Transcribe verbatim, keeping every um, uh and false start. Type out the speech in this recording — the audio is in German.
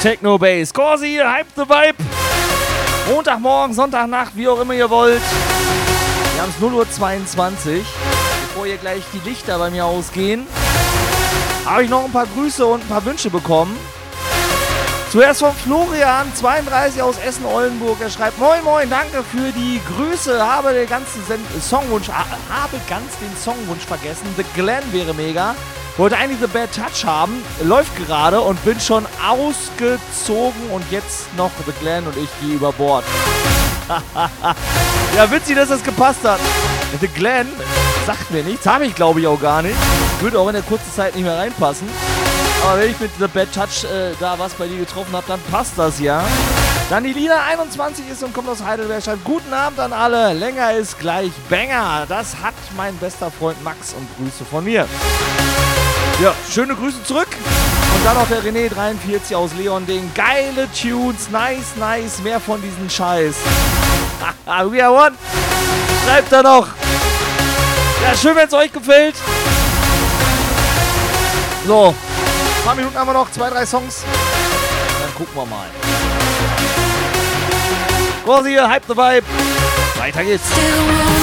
Techno Bass. Corsi, hype the vibe. Montagmorgen, Sonntagnacht, wie auch immer ihr wollt. Wir haben es null Uhr zweiundzwanzig. Bevor hier gleich die Lichter bei mir ausgehen, habe ich noch ein paar Grüße und ein paar Wünsche bekommen. Zuerst von Florian, zweiunddreißig aus Essen-Oldenburg. Er schreibt: Moin Moin, danke für die Grüße. Habe den ganzen Sen- Songwunsch, habe ganz den Songwunsch vergessen. The Glen wäre mega. Wollte eigentlich The Bad Touch haben. Läuft gerade und bin schon ausgezogen. Und jetzt noch The Glen und ich gehe über Bord. Ja, witzig, dass das gepasst hat. The Glen sagt mir nichts. Habe ich, glaube ich, auch gar nicht. Würde auch in der kurzen Zeit nicht mehr reinpassen. Aber wenn ich mit The Bad Touch äh, da was bei dir getroffen habe, dann passt das ja. Dann die Lina einundzwanzig ist und kommt aus Heidelberg. Schreibt: Guten Abend an alle. Länger ist gleich Banger. Das hat mein bester Freund Max und Grüße von mir. Ja, schöne Grüße zurück. Und dann noch der René dreiundvierzig aus Leonding. Geile Tunes. Nice, nice. Mehr von diesen Scheiß. We are one. Schreibt da noch. Ja, schön, wenn es euch gefällt. So. Ein paar Minuten haben wir noch, zwei, drei Songs. Dann gucken wir mal. Corsi, hype the vibe. Weiter geht's.